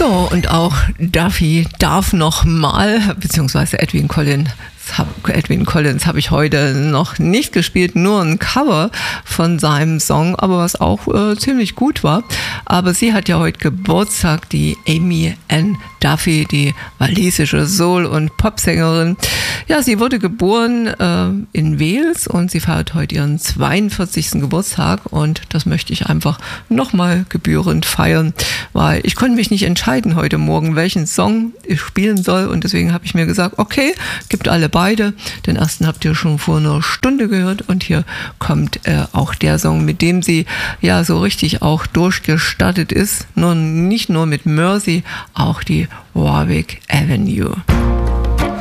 So, und auch Duffy darf noch mal, beziehungsweise Edwyn Collins habe ich heute noch nicht gespielt, nur ein Cover von seinem Song, aber was auch ziemlich gut war. Aber sie hat ja heute Geburtstag, die Amy Ann Duffy, die walisische Soul- und Popsängerin. Ja, sie wurde geboren in Wales und sie feiert heute ihren 42. Geburtstag und das möchte ich einfach nochmal gebührend feiern, weil ich konnte mich nicht entscheiden heute Morgen, welchen Song ich spielen soll und deswegen habe ich mir gesagt, okay, gibt alle beide. Den ersten habt ihr schon vor einer Stunde gehört und hier kommt auch der Song, mit dem sie ja so richtig auch durchgestartet ist. Nicht nur mit Mercy, auch die Warwick Avenue.